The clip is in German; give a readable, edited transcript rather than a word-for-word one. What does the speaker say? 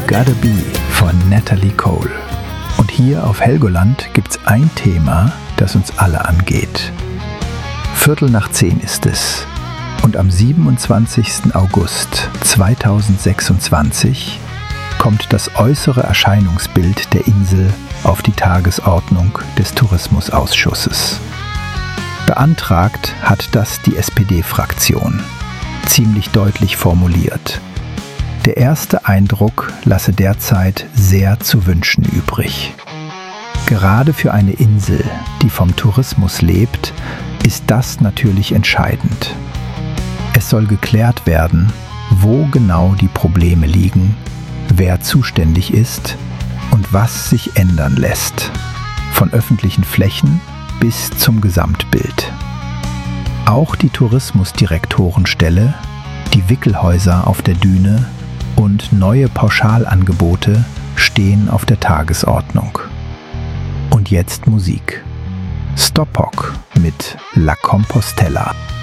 Gotta Be von Natalie Cole. Und hier auf Helgoland gibt's ein Thema, das uns alle angeht. 9:15 ist es. Und am 27. August 2026 kommt das äußere Erscheinungsbild der Insel auf die Tagesordnung des Tourismusausschusses. Beantragt hat das die SPD-Fraktion. Ziemlich deutlich formuliert. Der erste Eindruck lasse derzeit sehr zu wünschen übrig. Gerade für eine Insel, die vom Tourismus lebt, ist das natürlich entscheidend. Es soll geklärt werden, wo genau die Probleme liegen, wer zuständig ist und was sich ändern lässt. Von öffentlichen Flächen bis zum Gesamtbild. Auch die Tourismusdirektorenstelle, die Wickelhäuser auf der Düne und neue Pauschalangebote stehen auf der Tagesordnung. Und jetzt Musik. Stoppock mit La Compostela.